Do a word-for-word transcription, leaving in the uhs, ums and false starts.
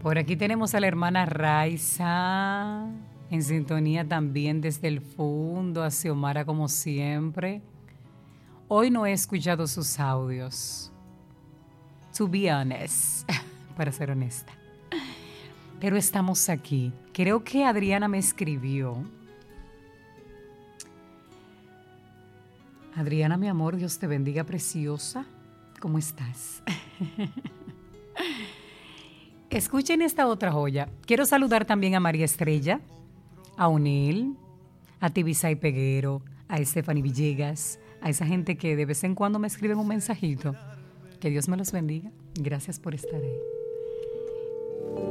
Por aquí tenemos a la hermana Raiza, en sintonía también desde el fondo, a Xiomara como siempre. Hoy no he escuchado sus audios, to be honest, para ser honesta. Pero estamos aquí. Creo que Adriana me escribió. Adriana, mi amor, Dios te bendiga, preciosa. ¿Cómo estás? Escuchen esta otra joya. Quiero saludar también a María Estrella, a O'Neill, a Tibisay Peguero, a Stephanie Villegas, a esa gente que de vez en cuando me escriben un mensajito. Que Dios me los bendiga. Gracias por estar ahí.